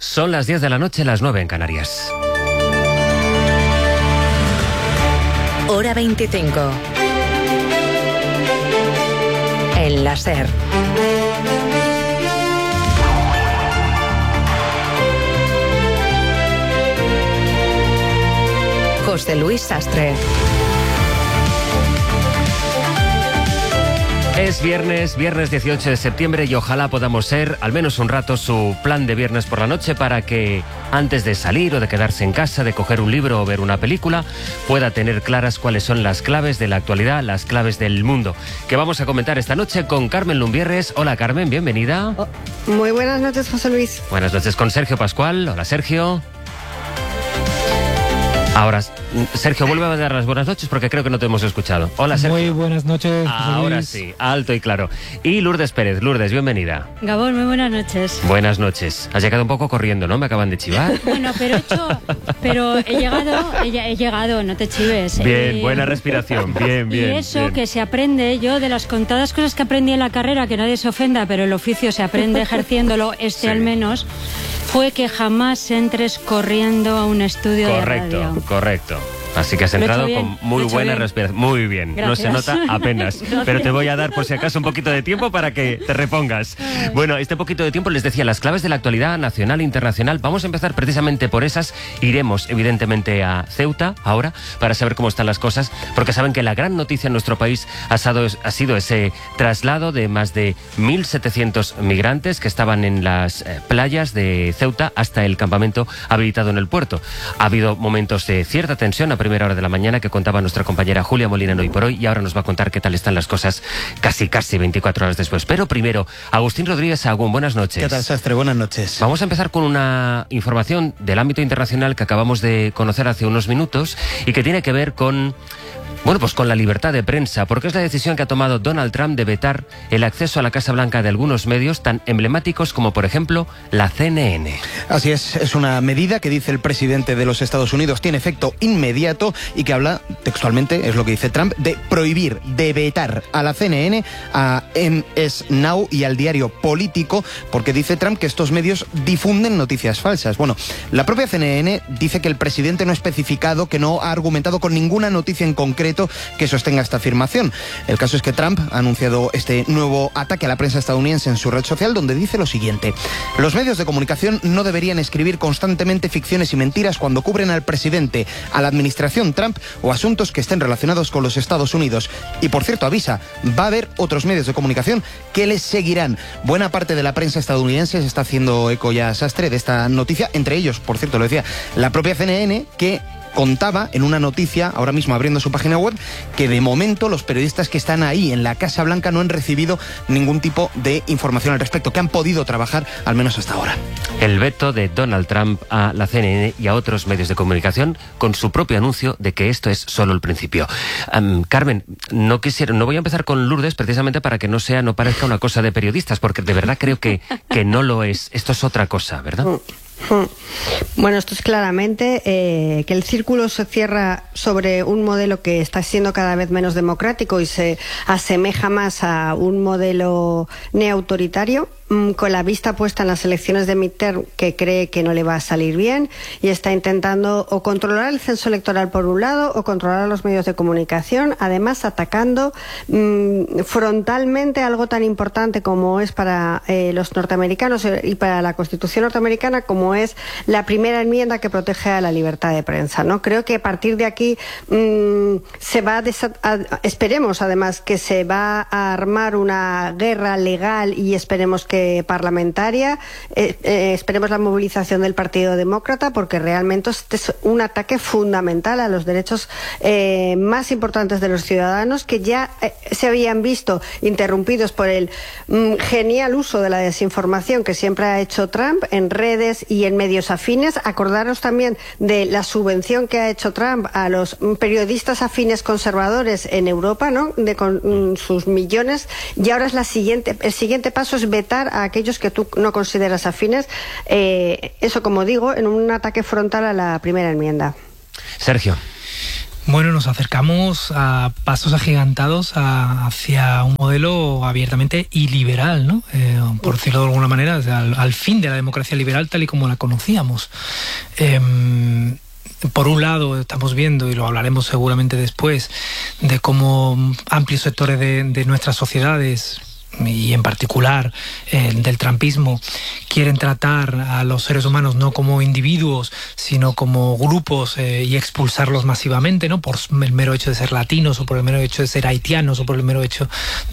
Son las 10 de la noche, las 9 en Canarias. Hora 25. En la SER. José Luis Sastre. Es viernes 18 de septiembre y ojalá podamos ser, al menos un rato, su plan de viernes por la noche para que antes de salir o de quedarse en casa, de coger un libro o ver una película, pueda tener claras cuáles son las claves de la actualidad, las claves del mundo, que vamos a comentar esta noche con Carmen Lumbierres. Hola Carmen, bienvenida. Muy buenas noches, José Luis. Buenas noches con Sergio Pascual. Hola Sergio. Ahora, Sergio, vuelve a dar las buenas noches porque creo que no te hemos escuchado. Hola, Sergio. Muy buenas noches, José Ahora Luis. sí, alto y claro. Y Lourdes Pérez. Lourdes, bienvenida. Gabón, muy buenas noches. Buenas noches. Has llegado un poco corriendo, ¿no? Me acaban de chivar. Bueno, pero he llegado, no te chives. Bien, buena respiración, bien. Y eso bien. que se aprende, yo de las contadas cosas que aprendí en la carrera, que nadie se ofenda, pero el oficio se aprende ejerciéndolo, Sí. al menos, fue que jamás entres corriendo a un estudio de radio. Correcto. Así que has Lo he entrado hecho con bien, muy lo he hecho buena bien. respiración. Muy bien, no se Gracias. nota apenas. Gracias. Pero te voy a dar por si acaso un poquito de tiempo para que te repongas. Bueno, este poquito de tiempo les decía las claves de la actualidad nacional e internacional. Vamos a empezar precisamente por esas. Iremos evidentemente a Ceuta ahora para saber cómo están las cosas, porque saben que la gran noticia en nuestro país ha sido ese traslado de más de 1.700 migrantes que estaban en las playas de Ceuta hasta el campamento habilitado en el puerto. Ha habido momentos de cierta tensión a primera hora de la mañana que contaba nuestra compañera Julia Molina en Hoy por Hoy, y ahora nos va a contar qué tal están las cosas casi 24 horas después. Pero primero, Agustín Rodríguez Sahagún, buenas noches. ¿Qué tal, Sastre? Buenas noches. Vamos a empezar con una información del ámbito internacional que acabamos de conocer hace unos minutos y que tiene que ver con... Bueno, pues con la libertad de prensa, porque es la decisión que ha tomado Donald Trump de vetar el acceso a la Casa Blanca de algunos medios tan emblemáticos como, por ejemplo, la CNN. Así es una medida que dice el presidente de los Estados Unidos tiene efecto inmediato y que habla textualmente, es lo que dice Trump, de prohibir, de vetar a la CNN, a MS Now y al diario Político, porque dice Trump que estos medios difunden noticias falsas. Bueno, la propia CNN dice que el presidente no ha especificado, que no ha argumentado con ninguna noticia en concreto que sostenga esta afirmación. El caso es que Trump ha anunciado este nuevo ataque a la prensa estadounidense en su red social, donde dice lo siguiente: los medios de comunicación no deberían escribir constantemente ficciones y mentiras cuando cubren al presidente, a la administración Trump o asuntos que estén relacionados con los Estados Unidos. Y por cierto, avisa, va a haber otros medios de comunicación que les seguirán. Buena parte de la prensa estadounidense se está haciendo eco ya, Sastre, de esta noticia, entre ellos, por cierto, lo decía, la propia CNN, que contaba en una noticia, ahora mismo abriendo su página web, que de momento los periodistas que están ahí en la Casa Blanca no han recibido ningún tipo de información al respecto, que han podido trabajar al menos hasta ahora. El veto de Donald Trump a la CNN y a otros medios de comunicación con su propio anuncio de que esto es solo el principio. Carmen, no voy a empezar con Lourdes precisamente para que no parezca una cosa de periodistas, porque de verdad creo que no lo es. Esto es otra cosa, ¿verdad? Bueno, esto es claramente que el círculo se cierra sobre un modelo que está siendo cada vez menos democrático y se asemeja más a un modelo neoautoritario, con la vista puesta en las elecciones de midterm, que cree que no le va a salir bien y está intentando o controlar el censo electoral por un lado o controlar los medios de comunicación, además atacando frontalmente algo tan importante como es para los norteamericanos y para la Constitución norteamericana, como es la primera enmienda que protege a la libertad de prensa, ¿no? Creo que a partir de aquí se va esperemos además que se va a armar una guerra legal y esperemos que parlamentaria, esperemos la movilización del Partido Demócrata, porque realmente este es un ataque fundamental a los derechos más importantes de los ciudadanos, que ya se habían visto interrumpidos por el genial uso de la desinformación que siempre ha hecho Trump en redes y en medios afines. Acordaros también de la subvención que ha hecho Trump a los periodistas afines conservadores en Europa, ¿no? Con sus millones, y ahora es el siguiente paso es vetar a aquellos que tú no consideras afines, eso, como digo, en un ataque frontal a la primera enmienda. Sergio. Bueno, nos acercamos a pasos agigantados hacia un modelo abiertamente iliberal, ¿no? Por decirlo de alguna manera, o sea, al fin de la democracia liberal tal y como la conocíamos. Por un lado, estamos viendo, y lo hablaremos seguramente después, de cómo amplios sectores de nuestras sociedades, y en particular del trumpismo, quieren tratar a los seres humanos no como individuos, sino como grupos y expulsarlos masivamente, ¿no? Por el mero hecho de ser latinos, o por el mero hecho de ser haitianos, o por el mero hecho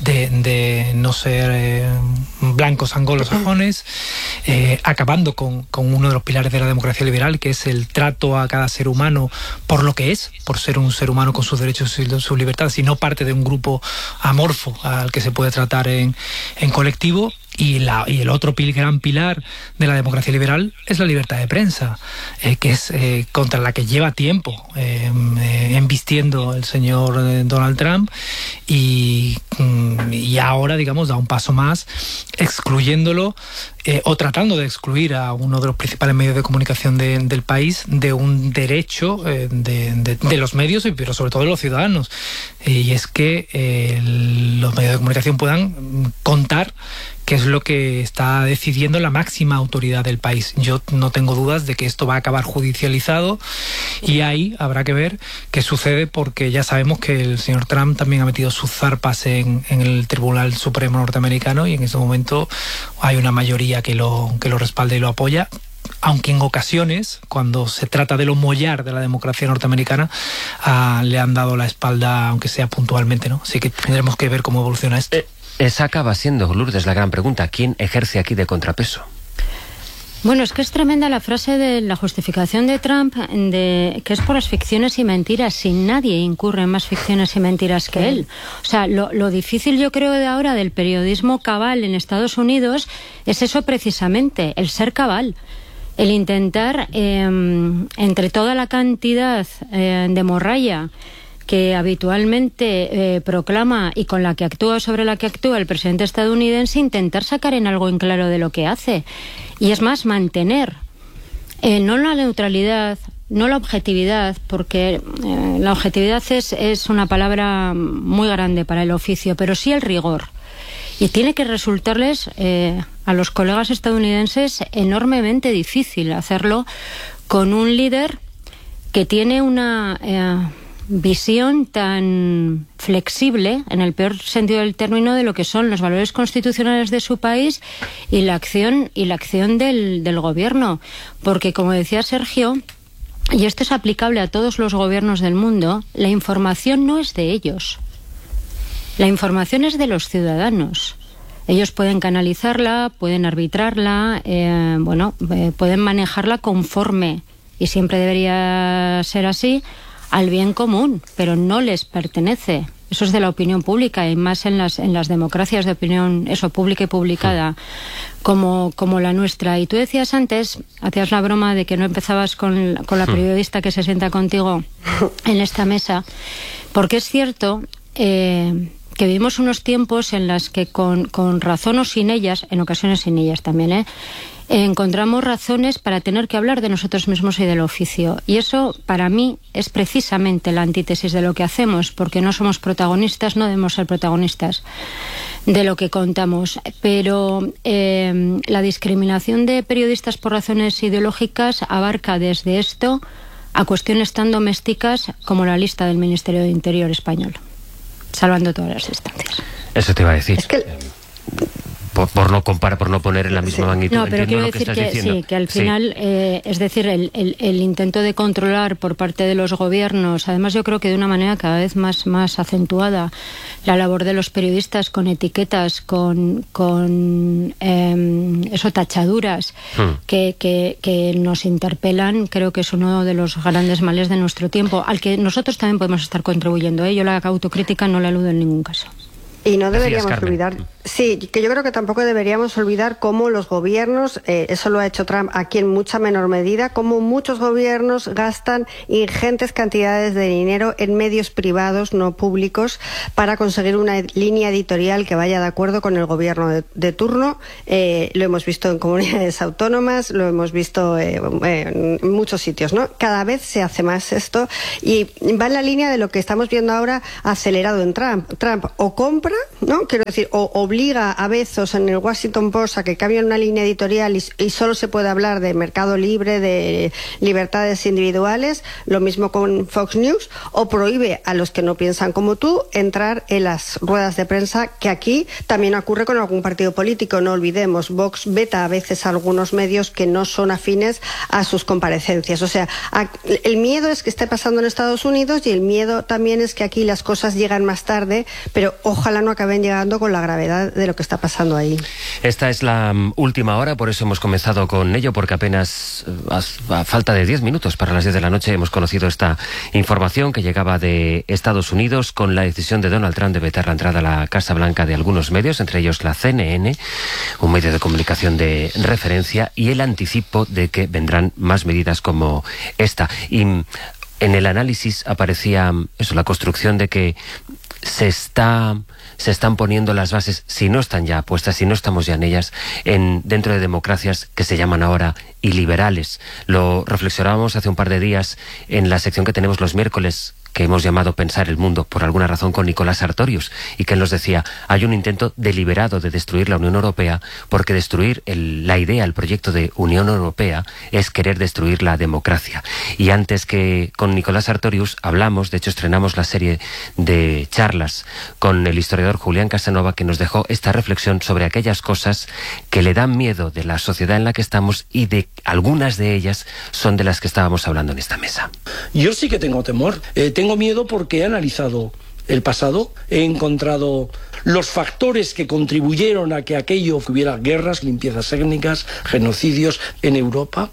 de no ser blancos anglosajones, acabando con uno de los pilares de la democracia liberal, que es el trato a cada ser humano por lo que es, por ser un ser humano con sus derechos y sus libertades, y no parte de un grupo amorfo al que se puede tratar en colectivo. Y el otro gran pilar de la democracia liberal es la libertad de prensa, que es contra la que lleva tiempo embistiendo el señor Donald Trump, y ahora, digamos, da un paso más excluyéndolo o tratando de excluir a uno de los principales medios de comunicación del país de un derecho de los medios, pero sobre todo de los ciudadanos, y es que los medios de comunicación puedan contar qué es lo que está decidiendo la máxima autoridad del país. Yo no tengo dudas de que esto va a acabar judicializado, y ahí habrá que ver qué sucede, porque ya sabemos que el señor Trump también ha metido sus zarpas en el Tribunal Supremo norteamericano, y en ese momento hay una mayoría que lo respalda y lo apoya, aunque en ocasiones, cuando se trata de lo mollar de la democracia norteamericana, le han dado la espalda, aunque sea puntualmente, ¿no? Así que tendremos que ver cómo evoluciona esto. Esa acaba siendo, Lourdes, la gran pregunta. ¿Quién ejerce aquí de contrapeso? Bueno, es que es tremenda la frase de la justificación de Trump, que es por las ficciones y mentiras. Si nadie incurre en más ficciones y mentiras que él. O sea, lo difícil, yo creo, de ahora del periodismo cabal en Estados Unidos es eso precisamente, el ser cabal. El intentar, entre toda la cantidad de morralla que habitualmente proclama y con la que actúa, sobre la que actúa el presidente estadounidense, intentar sacar en algo en claro de lo que hace. Y es más, mantener no la neutralidad, no la objetividad, porque la objetividad es una palabra muy grande para el oficio, pero sí el rigor. Y tiene que resultarles a los colegas estadounidenses enormemente difícil hacerlo con un líder que tiene una visión tan flexible, en el peor sentido del término, de lo que son los valores constitucionales de su país y la acción del gobierno. Porque, como decía Sergio, y esto es aplicable a todos los gobiernos del mundo, la información no es de ellos. La información es de los ciudadanos. Ellos pueden canalizarla, pueden arbitrarla, pueden manejarla conforme, y siempre debería ser así, al bien común, pero no les pertenece. Eso es de la opinión pública, y más en las democracias de opinión pública y publicada como la nuestra. Y tú decías antes, hacías la broma de que no empezabas con la periodista que se sienta contigo en esta mesa, porque es cierto que vivimos unos tiempos en las que con razón o sin ellas, en ocasiones sin ellas también, encontramos razones para tener que hablar de nosotros mismos y del oficio. Y eso, para mí, es precisamente la antítesis de lo que hacemos, porque no somos protagonistas, no debemos ser protagonistas de lo que contamos. Pero la discriminación de periodistas por razones ideológicas abarca desde esto a cuestiones tan domésticas como la lista del Ministerio de Interior español, salvando todas las distancias. Eso te iba a decir. Es que por no comparar, por no poner en la misma magnitud. No, pero quiero lo que decir estás diciendo. sí, que al final, es decir, el intento de controlar por parte de los gobiernos, además yo creo que de una manera cada vez más acentuada, la labor de los periodistas con etiquetas, con tachaduras que nos interpelan, creo que es uno de los grandes males de nuestro tiempo, al que nosotros también podemos estar contribuyendo. Yo la autocrítica no la eludo en ningún caso. Y no deberíamos Carmen. olvidar, Sí, que yo creo que tampoco deberíamos olvidar cómo los gobiernos, eso lo ha hecho Trump aquí en mucha menor medida, cómo muchos gobiernos gastan ingentes cantidades de dinero en medios privados, no públicos, para conseguir una línea editorial que vaya de acuerdo con el gobierno de turno. Lo hemos visto en comunidades autónomas, lo hemos visto en muchos sitios, ¿no? Cada vez se hace más esto y va en la línea de lo que estamos viendo ahora acelerado en Trump. Trump o compra, ¿no? Quiero decir, o obliga a Bezos en el Washington Post a que cambien una línea editorial y solo se puede hablar de mercado libre, de libertades individuales, lo mismo con Fox News, o prohíbe a los que no piensan como tú entrar en las ruedas de prensa, que aquí también ocurre con algún partido político, no olvidemos. Vox veta a veces a algunos medios que no son afines a sus comparecencias. O sea, el miedo es que esté pasando en Estados Unidos y el miedo también es que aquí las cosas llegan más tarde, pero ojalá no acaben llegando con la gravedad de lo que está pasando ahí. Esta es la última hora, por eso hemos comenzado con ello, porque apenas a falta de 10 minutos para las 10 de la noche hemos conocido esta información que llegaba de Estados Unidos con la decisión de Donald Trump de vetar la entrada a la Casa Blanca de algunos medios, entre ellos la CNN, un medio de comunicación de referencia, y el anticipo de que vendrán más medidas como esta. Y en el análisis aparecía eso, la construcción de que se están poniendo las bases, si no están ya puestas, si no estamos ya en ellas, dentro de democracias que se llaman ahora iliberales. Lo reflexionábamos hace un par de días en la sección que tenemos los miércoles, que hemos llamado Pensar el Mundo, por alguna razón, con Nicolás Sartorius, y que él nos decía, hay un intento deliberado de destruir la Unión Europea, porque destruir la idea, el proyecto de Unión Europea, es querer destruir la democracia. Y antes que con Nicolás Sartorius hablamos, de hecho estrenamos la serie de charlas con el historiador Julián Casanova, que nos dejó esta reflexión sobre aquellas cosas que le dan miedo de la sociedad en la que estamos, y de algunas de ellas son de las que estábamos hablando en esta mesa. Yo sí que tengo temor. Tengo miedo porque he analizado el pasado, he encontrado los factores que contribuyeron a que hubiera guerras, limpiezas étnicas, genocidios en Europa,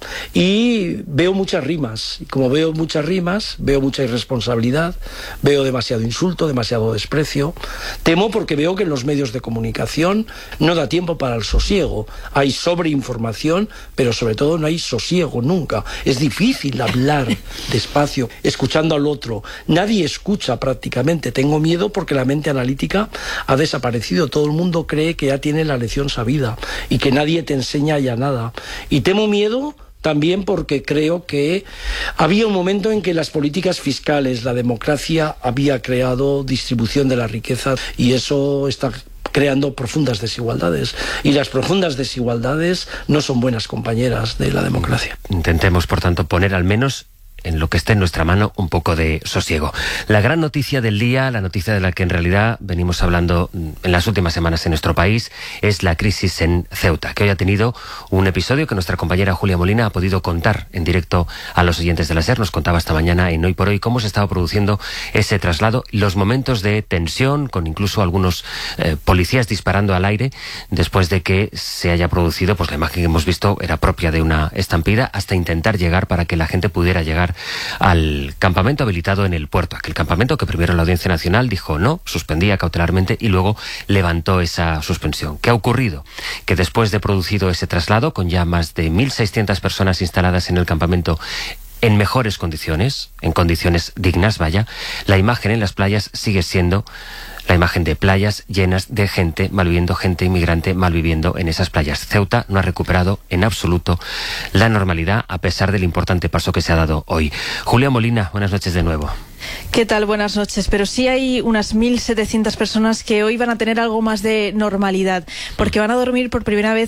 y veo muchas rimas. Y como veo muchas rimas, veo mucha irresponsabilidad, veo demasiado insulto, demasiado desprecio. Temo porque veo que en los medios de comunicación no da tiempo para el sosiego. Hay sobreinformación, pero sobre todo no hay sosiego nunca. Es difícil hablar despacio, escuchando al otro. Nadie escucha prácticamente. Tengo miedo porque la mente analítica ha desaparecido. Todo el mundo cree que ya tiene la lección sabida y que nadie te enseña ya nada. Y temo miedo también porque creo que había un momento en que las políticas fiscales, la democracia, había creado distribución de la riqueza, y eso está creando profundas desigualdades, y las profundas desigualdades no son buenas compañeras de la democracia. Intentemos, por tanto, poner al menos en lo que esté en nuestra mano un poco de sosiego. La gran noticia del día, la noticia de la que en realidad venimos hablando en las últimas semanas en nuestro país, es la crisis en Ceuta, que hoy ha tenido un episodio que nuestra compañera Julia Molina ha podido contar en directo a los oyentes de la SER. Nos contaba esta mañana en Hoy por Hoy cómo se estaba produciendo ese traslado, los momentos de tensión, con incluso algunos policías disparando al aire después de que se haya producido, pues la imagen que hemos visto era propia de una estampida, hasta intentar llegar para que la gente pudiera llegar al campamento habilitado en el puerto. Aquel campamento que primero la Audiencia Nacional dijo no, suspendía cautelarmente, y luego levantó esa suspensión. ¿Qué ha ocurrido? Que después de producido ese traslado, con ya más de 1.600 personas instaladas en el campamento en mejores condiciones, en condiciones dignas, vaya, la imagen en las playas sigue siendo la imagen de playas llenas de gente malviviendo, gente inmigrante malviviendo en esas playas. Ceuta no ha recuperado en absoluto la normalidad, a pesar del importante paso que se ha dado hoy. Julia Molina, buenas noches de nuevo. ¿Qué tal? Buenas noches. Pero sí hay unas 1.700 personas que hoy van a tener algo más de normalidad, porque van a dormir por primera vez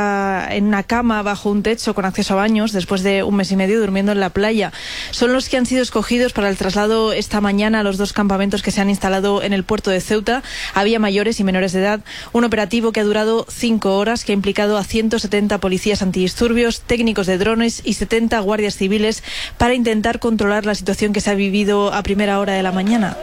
en una cama bajo un techo con acceso a baños, después de un mes y medio durmiendo en la playa. Son los que han sido escogidos para el traslado esta mañana a los dos campamentos que se han instalado en el puerto de Ceuta. Había mayores y menores de edad. Un operativo que ha durado 5 horas, que ha implicado a 170 policías antidisturbios, técnicos de drones y 70 guardias civiles para intentar controlar la situación que se ha vivido a primera hora de la mañana.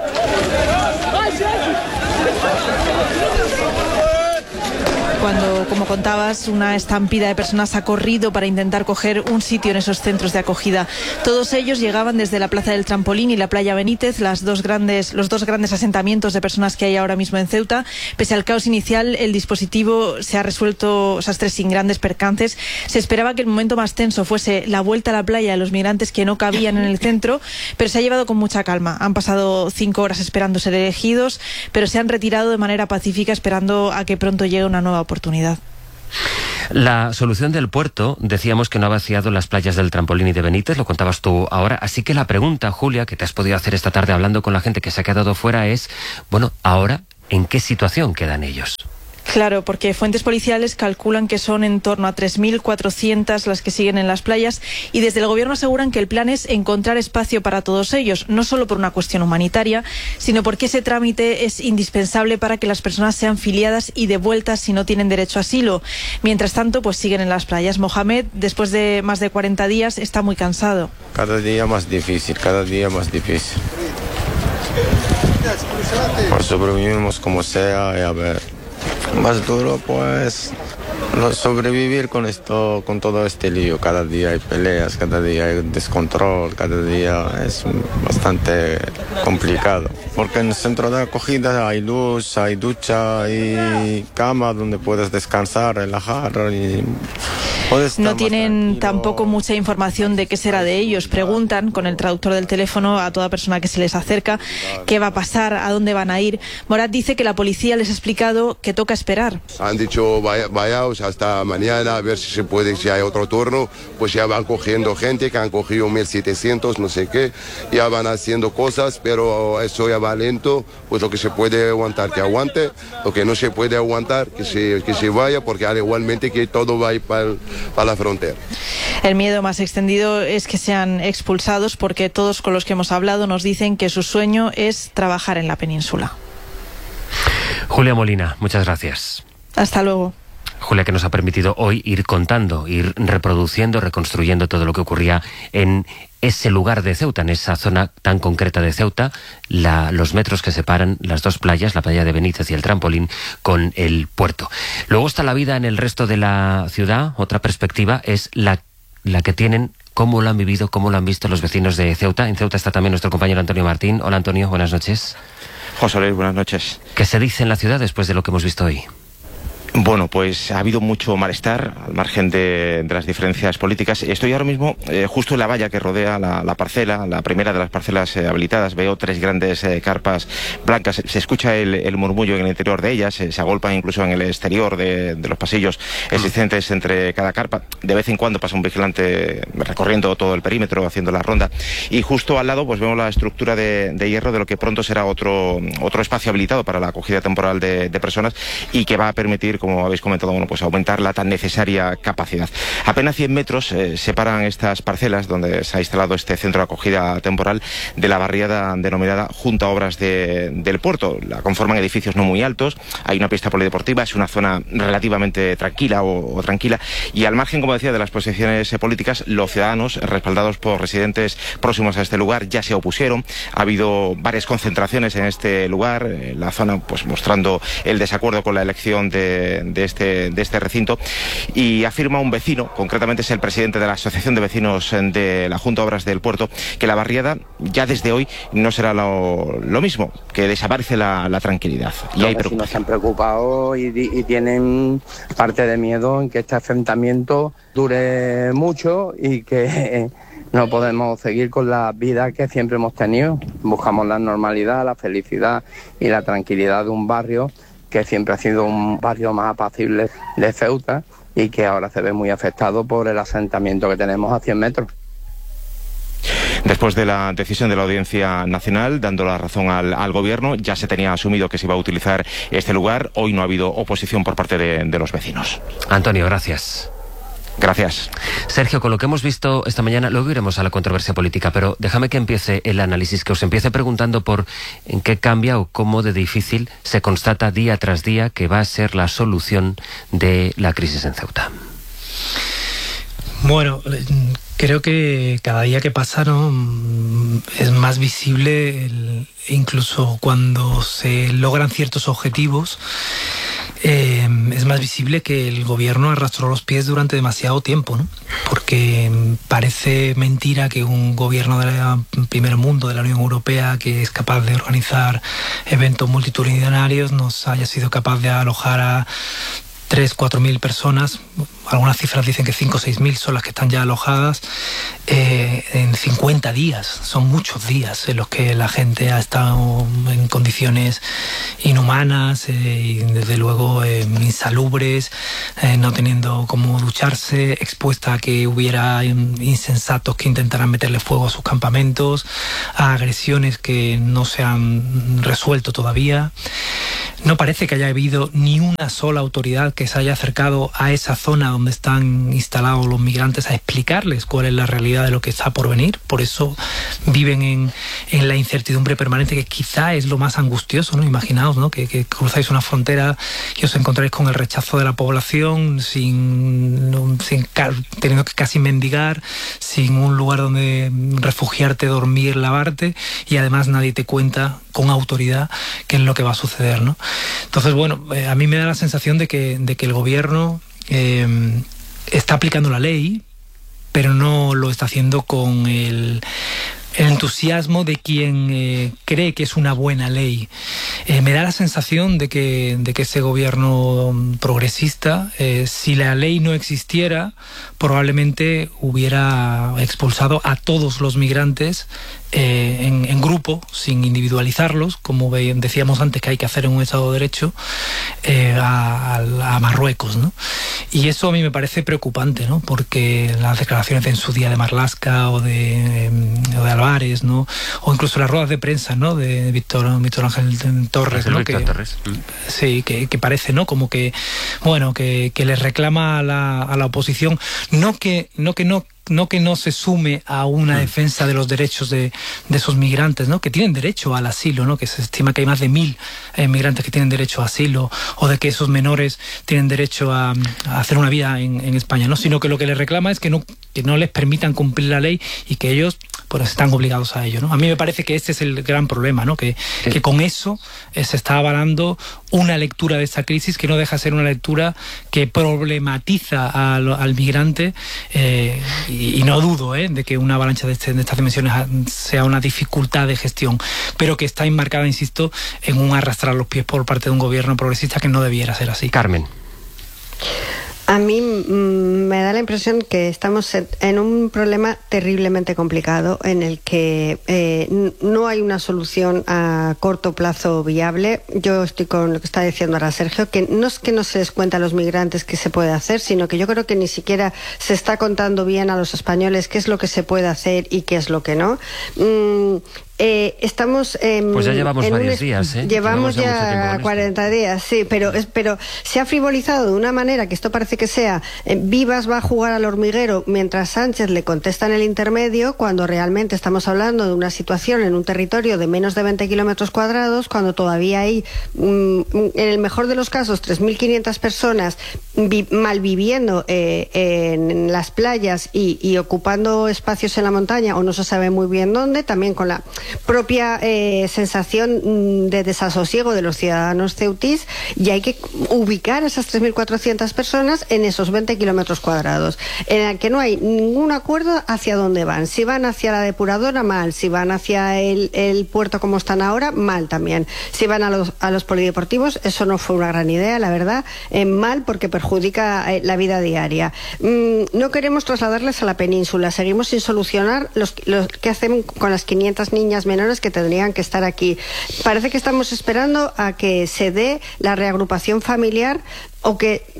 cuando, como contabas, una estampida de personas ha corrido para intentar coger un sitio en esos centros de acogida. Todos ellos llegaban desde la Plaza del Trampolín y la Playa Benítez, los dos grandes asentamientos de personas que hay ahora mismo en Ceuta. Pese al caos inicial, el dispositivo se ha resuelto sastres sin grandes percances. Se esperaba que el momento más tenso fuese la vuelta a la playa de los migrantes que no cabían en el centro, pero se ha llevado con mucha calma. Han pasado 5 horas esperando ser elegidos, pero se han retirado de manera pacífica esperando a que pronto llegue una nueva oportunidad. La solución del puerto, decíamos que no ha vaciado las playas del Trampolín y de Benítez, lo contabas tú ahora, así que la pregunta, Julia, que te has podido hacer esta tarde hablando con la gente que se ha quedado fuera es, bueno, ahora, ¿en qué situación quedan ellos? Claro, porque fuentes policiales calculan que son en torno a 3.400 las que siguen en las playas y desde el gobierno aseguran que el plan es encontrar espacio para todos ellos, no solo por una cuestión humanitaria, sino porque ese trámite es indispensable para que las personas sean filiadas y devueltas si no tienen derecho a asilo. Mientras tanto, pues siguen en las playas. Mohamed, después de más de 40 días, está muy cansado. Cada día más difícil, cada día más difícil. Pues sobrevivimos como sea y a ver... Más duro, pues, sobrevivir con esto, con todo este lío. Cada día hay peleas, cada día hay descontrol, cada día es bastante complicado. Porque en el centro de acogida hay luz, hay ducha, hay cama donde puedes descansar, relajar y... No tienen tampoco mucha información de qué será de ellos. Preguntan con el traductor del teléfono a toda persona que se les acerca qué va a pasar, a dónde van a ir. Morat dice que la policía les ha explicado que toca esperar. Han dicho vayaos hasta mañana a ver si se puede, si hay otro turno, pues ya van cogiendo gente que han cogido 1.700, no sé qué, ya van haciendo cosas, pero eso ya va lento, pues lo que se puede aguantar que aguante, lo que no se puede aguantar que se vaya, porque al igualmente que todo va a ir para la frontera. El miedo más extendido es que sean expulsados porque todos con los que hemos hablado nos dicen que su sueño es trabajar en la península. Julia Molina, muchas gracias. Hasta luego. Julia, que nos ha permitido hoy ir contando, ir reproduciendo, reconstruyendo todo lo que ocurría en ese lugar de Ceuta, en esa zona tan concreta de Ceuta, los metros que separan las dos playas, la playa de Benítez y el Trampolín, con el puerto. Luego está la vida en el resto de la ciudad. Otra perspectiva es la que tienen, cómo lo han vivido, cómo lo han visto los vecinos de Ceuta. En Ceuta está también nuestro compañero Antonio Martín. Hola Antonio, buenas noches. José Luis, buenas noches. ¿Qué se dice en la ciudad después de lo que hemos visto hoy? Bueno, pues ha habido mucho malestar al margen de las diferencias políticas. Estoy ahora mismo justo en la valla que rodea la parcela, la primera de las parcelas habilitadas. Veo 3 grandes carpas blancas. Se escucha el murmullo en el interior de ellas, se agolpan incluso en el exterior de los pasillos existentes entre cada carpa. De vez en cuando pasa un vigilante recorriendo todo el perímetro, haciendo la ronda. Y justo al lado pues vemos la estructura de hierro de lo que pronto será otro espacio habilitado para la acogida temporal de personas y que va a permitir, como habéis comentado, bueno, pues aumentar la tan necesaria capacidad. Apenas 100 metros separan estas parcelas donde se ha instalado este centro de acogida temporal de la barriada denominada Junta Obras del Puerto. La conforman edificios no muy altos, hay una pista polideportiva, es una zona relativamente tranquila o tranquila, y al margen, como decía, de las posiciones políticas, los ciudadanos, respaldados por residentes próximos a este lugar, ya se opusieron. Ha habido varias concentraciones en este lugar, la zona pues mostrando el desacuerdo con la elección de este recinto, y afirma un vecino, concretamente es el presidente de la Asociación de Vecinos de la Junta de Obras del Puerto, que la barriada ya desde hoy no será lo mismo, que desaparece la tranquilidad. Y hay preocupación. Se han preocupado y tienen parte de miedo en que este enfrentamiento dure mucho y que no podemos seguir con la vida que siempre hemos tenido. Buscamos la normalidad, la felicidad y la tranquilidad de un barrio que siempre ha sido un barrio más apacible de Ceuta y que ahora se ve muy afectado por el asentamiento que tenemos a 100 metros. Después de la decisión de la Audiencia Nacional, dando la razón al Gobierno, ya se tenía asumido que se iba a utilizar este lugar. Hoy no ha habido oposición por parte de los vecinos. Antonio, gracias. Gracias. Sergio, con lo que hemos visto esta mañana, luego iremos a la controversia política, pero déjame que empiece el análisis, que os empiece preguntando por en qué cambia o cómo de difícil se constata día tras día que va a ser la solución de la crisis en Ceuta. Bueno, creo que cada día que pasa, ¿no?, es más visible, incluso cuando se logran ciertos objetivos, es más visible que el gobierno arrastró los pies durante demasiado tiempo, ¿no? Porque parece mentira que un gobierno del primer mundo, de la Unión Europea, que es capaz de organizar eventos multitudinarios, nos haya sido capaz de alojar a 3.000-4.000 personas. Algunas cifras dicen que 5.000 o 6.000 son las que están ya alojadas en 50 días. Son muchos días en los que la gente ha estado en condiciones inhumanas y desde luego insalubres, no teniendo cómo ducharse, expuesta a que hubiera insensatos que intentaran meterle fuego a sus campamentos, a agresiones que no se han resuelto todavía. No parece que haya habido ni una sola autoridad que se haya acercado a esa zona donde están instalados los migrantes a explicarles cuál es la realidad de lo que está por venir. Por eso viven en la incertidumbre permanente, que quizá es lo más angustioso, ¿no? Imaginaos, ¿no? Que cruzáis una frontera y os encontráis con el rechazo de la población, teniendo que casi mendigar, sin un lugar donde refugiarte, dormir, lavarte, y además nadie te cuenta con autoridad qué es lo que va a suceder, ¿no? Entonces, bueno, a mí me da la sensación de que el gobierno está aplicando la ley, pero no lo está haciendo con el entusiasmo de quien cree que es una buena ley. Me da la sensación de que ese gobierno progresista, si la ley no existiera, probablemente hubiera expulsado a todos los migrantes en grupo, sin individualizarlos, como decíamos antes que hay que hacer en un Estado de Derecho, a Marruecos, ¿no? Y eso a mí me parece preocupante, ¿no? Porque las declaraciones en su día de Marlaska o de Álvarez, ¿no? O incluso las ruedas de prensa, ¿no? De Víctor Ángel Torres, ¿no? Sí, que parece, ¿no? Como que, bueno, que les reclama a la oposición, no que no se sume a una defensa de los derechos de esos migrantes, ¿no? Que tienen derecho al asilo, ¿no? Que se estima que hay más de 1.000 migrantes que tienen derecho a asilo, o de que esos menores tienen derecho a hacer una vida en España, ¿no? Sino que lo que les reclama es que no les permitan cumplir la ley y que ellos pues están obligados a ello, ¿no? A mí me parece que este es el gran problema, ¿no? Que con eso se está avalando una lectura de esta crisis que no deja de ser una lectura que problematiza al migrante, y no dudo de que una avalancha de estas dimensiones sea una dificultad de gestión, pero que está enmarcada, insisto, en un arrastrar los pies por parte de un gobierno progresista que no debiera ser así. Carmen. A mí me da la impresión que estamos en un problema terriblemente complicado en el que no hay una solución a corto plazo viable. Yo estoy con lo que está diciendo ahora Sergio, que no es que no se les cuenta a los migrantes qué se puede hacer, sino que yo creo que ni siquiera se está contando bien a los españoles qué es lo que se puede hacer y qué es lo que no. Estamos pues ya llevamos varios días, ¿eh? Llevamos ya 40 días, sí, pero se ha frivolizado de una manera que esto parece que sea Vivas va a jugar al hormiguero mientras Sánchez le contesta en el intermedio, cuando realmente estamos hablando de una situación en un territorio de menos de 20 kilómetros cuadrados, cuando todavía hay, en el mejor de los casos, 3.500 personas malviviendo en las playas y ocupando espacios en la montaña, o no se sabe muy bien dónde, también con la propia sensación de desasosiego de los ciudadanos ceutís, y hay que ubicar a esas 3.400 personas en esos 20 kilómetros cuadrados, en el que no hay ningún acuerdo hacia dónde van. Si van hacia la depuradora, mal. Si van hacia el puerto como están ahora, mal también. Si van a los polideportivos, eso no fue una gran idea, la verdad, mal, porque perjudica la vida diaria. No queremos trasladarles a la península, seguimos sin solucionar los que hacen con las 500 niñas menores que tendrían que estar aquí. Parece que estamos esperando a que se dé la reagrupación familiar y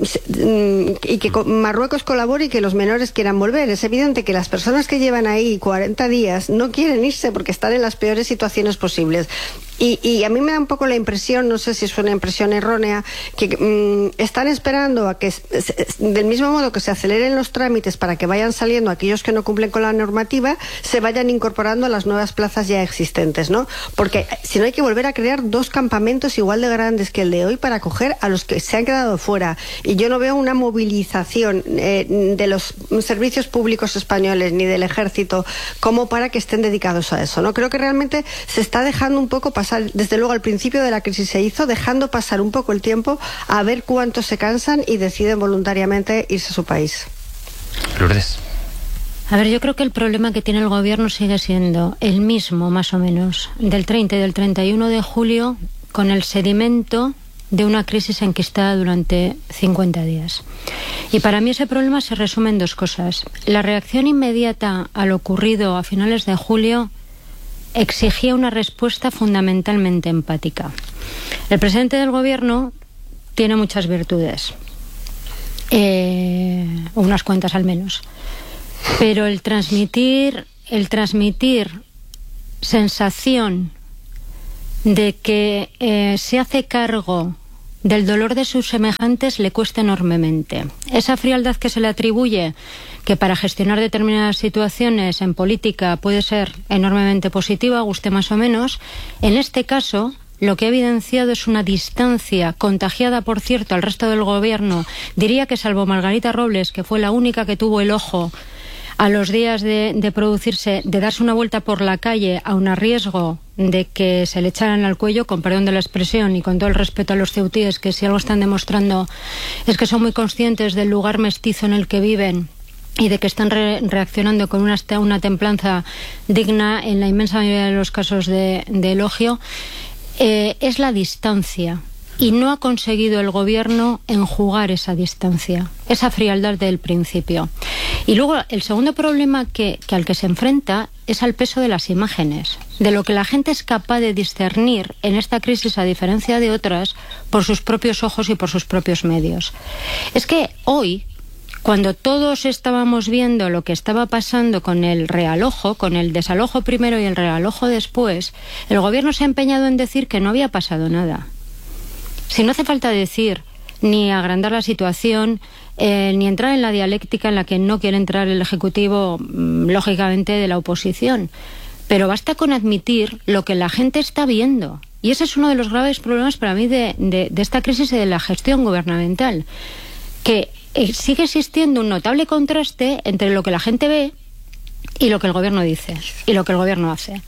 que Marruecos colabore y que los menores quieran volver. Es evidente que las personas que llevan ahí 40 días no quieren irse porque están en las peores situaciones posibles. Y a mí me da un poco la impresión, no sé si es una impresión errónea, que están esperando a que, del mismo modo que se aceleren los trámites para que vayan saliendo aquellos que no cumplen con la normativa, se vayan incorporando a las nuevas plazas ya existentes, ¿no? Porque si no hay que volver a crear 2 campamentos igual de grandes que el de hoy para acoger a los que se han quedado fuera fuera. Y yo no veo una movilización de los servicios públicos españoles ni del ejército como para que estén dedicados a eso, ¿no? Creo que realmente se está dejando un poco pasar, desde luego al principio de la crisis se hizo, dejando pasar un poco el tiempo a ver cuántos se cansan y deciden voluntariamente irse a su país. Lourdes. A ver, yo creo que el problema que tiene el gobierno sigue siendo el mismo, más o menos, del 30 y del 31 de julio, con el sedimento de una crisis enquistada durante 50 días. Y para mí ese problema se resume en dos cosas. La reacción inmediata a lo ocurrido a finales de julio exigía una respuesta fundamentalmente empática. El presidente del gobierno tiene muchas virtudes, unas cuantas al menos, pero el transmitir sensación de que se hace cargo del dolor de sus semejantes le cuesta enormemente. Esa frialdad que se le atribuye, que para gestionar determinadas situaciones en política puede ser enormemente positiva, guste más o menos, en este caso lo que ha evidenciado es una distancia contagiada, por cierto, al resto del gobierno. Diría que salvo Margarita Robles, que fue la única que tuvo el ojo a los días de producirse, de darse una vuelta por la calle, aun a riesgo de que se le echaran al cuello, con perdón de la expresión y con todo el respeto a los ceutíes, que si algo están demostrando es que son muy conscientes del lugar mestizo en el que viven y de que están reaccionando con una templanza digna en la inmensa mayoría de los casos de elogio, es la distancia. Y no ha conseguido el gobierno enjugar esa distancia, esa frialdad del principio. Y luego el segundo problema al que se enfrenta es al peso de las imágenes, de lo que la gente es capaz de discernir en esta crisis, a diferencia de otras, por sus propios ojos y por sus propios medios. Es que hoy, cuando todos estábamos viendo lo que estaba pasando con el realojo, con el desalojo primero y el realojo después, el gobierno se ha empeñado en decir que no había pasado nada. Si no hace falta decir ni agrandar la situación, ni entrar en la dialéctica en la que no quiere entrar el Ejecutivo, lógicamente, de la oposición. Pero basta con admitir lo que la gente está viendo. Y ese es uno de los graves problemas para mí de esta crisis y de la gestión gubernamental. Que sigue existiendo un notable contraste entre lo que la gente ve y lo que el gobierno dice, y lo que el gobierno hace.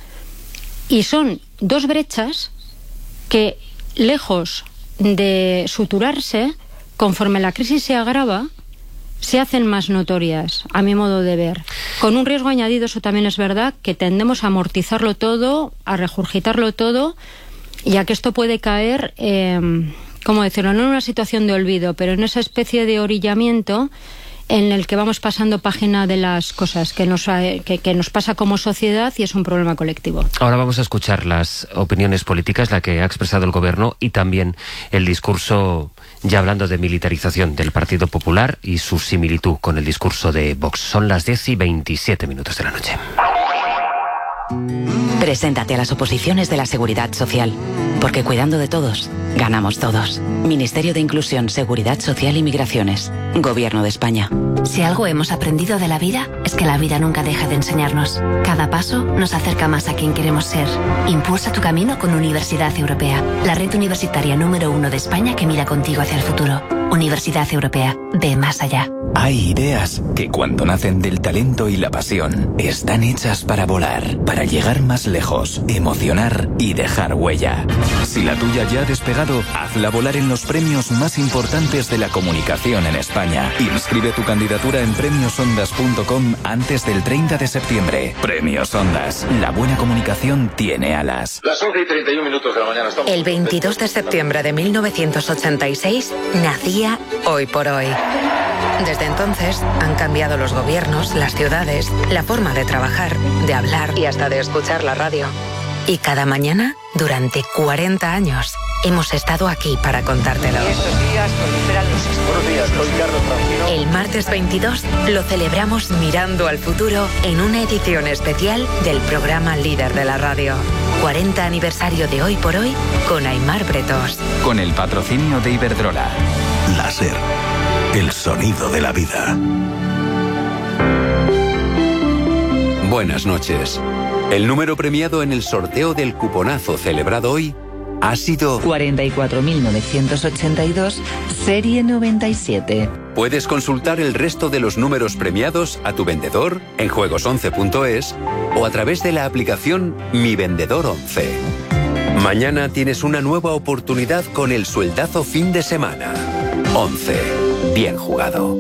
Y son dos brechas que, lejos de suturarse, conforme la crisis se agrava, se hacen más notorias, a mi modo de ver. Con un riesgo añadido, eso también es verdad, que tendemos a amortizarlo todo, a regurgitarlo todo, y a que esto puede caer, ¿cómo decirlo?, no en una situación de olvido, pero en esa especie de orillamiento en el que vamos pasando página de las cosas que nos pasa como sociedad, y es un problema colectivo. Ahora vamos a escuchar las opiniones políticas, la que ha expresado el gobierno, y también el discurso, ya hablando de militarización, del Partido Popular y su similitud con el discurso de Vox. Son las 10:27 de la noche. Preséntate a las oposiciones de la Seguridad Social, porque cuidando de todos, ganamos todos. Ministerio de Inclusión, Seguridad Social y Migraciones. Gobierno de España. Si algo hemos aprendido de la vida, es que la vida nunca deja de enseñarnos. Cada paso nos acerca más a quien queremos ser. Impulsa tu camino con Universidad Europea, la red universitaria número 1 de España que mira contigo hacia el futuro. Universidad Europea, ve más allá. Hay ideas que cuando nacen del talento y la pasión, están hechas para volar, para llegar más lejos, emocionar y dejar huella. Si la tuya ya ha despegado, hazla volar en los premios más importantes de la comunicación en España. Inscribe tu candidatura en premiosondas.com antes del 30 de septiembre. Premios Ondas. La buena comunicación tiene alas. Las 11:31 de la mañana. El 22 de septiembre de 1986 nacía Hoy por Hoy. Desde entonces han cambiado los gobiernos, las ciudades, la forma de trabajar, de hablar y hasta de escuchar la radio. Y cada mañana, durante 40 años, hemos estado aquí para contártelo. El martes 22 lo celebramos mirando al futuro en una edición especial del programa líder de la radio. 40 aniversario de Hoy por Hoy con Aimar Bretos. Con el patrocinio de Iberdrola. La SER. El sonido de la vida. Buenas noches. El número premiado en el sorteo del cuponazo celebrado hoy ha sido 44.982, serie 97. Puedes consultar el resto de los números premiados a tu vendedor en juegos11.es o a través de la aplicación Mi Vendedor 11. Mañana tienes una nueva oportunidad con el sueldazo fin de semana. 11. Bien jugado.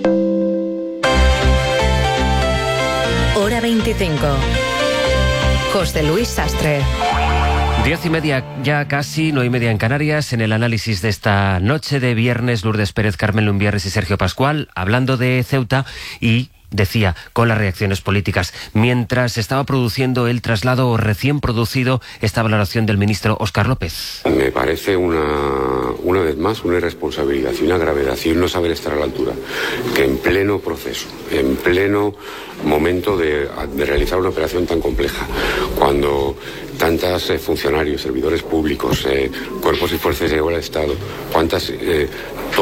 Hora 25. José Luis Sastre. 10:30 ya casi, 9:30 en Canarias. En el análisis de esta noche de viernes, Lourdes Pérez, Carmen Lumbierres y Sergio Pascual, hablando de Ceuta y, decía, con las reacciones políticas. Mientras estaba produciendo el traslado, o recién producido, esta valoración del ministro Óscar López. Me parece una vez más una irresponsabilidad y una gravedad y un no saber estar a la altura, que en pleno proceso, en pleno momento de realizar una operación tan compleja, cuando tantos funcionarios, servidores públicos, cuerpos y fuerzas de igual Estado, cuántas